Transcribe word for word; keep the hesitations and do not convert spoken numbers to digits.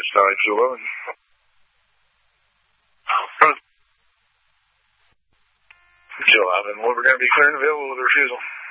Starlight two eleven. two eleven, we're going to be clear and available with a refusal.